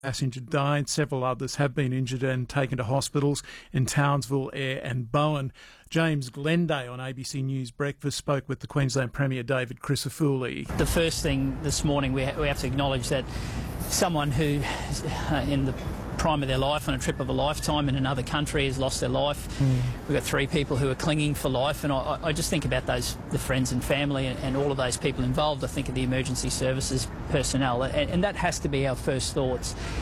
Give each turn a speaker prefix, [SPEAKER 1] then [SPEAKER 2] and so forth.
[SPEAKER 1] passenger died. Several others have been injured and taken to hospitals in Townsville, Ayr and Bowen. James Glenday on ABC News Breakfast spoke with the Queensland Premier David Crisafulli.
[SPEAKER 2] The first thing this morning, we have to acknowledge that someone who in the prime of their life, on a trip of a lifetime in another country, has lost their life. We've got 3 people who are clinging for life, and I just think about the friends and family and all of those people involved. I think of the emergency services personnel, and that has to be our first thoughts.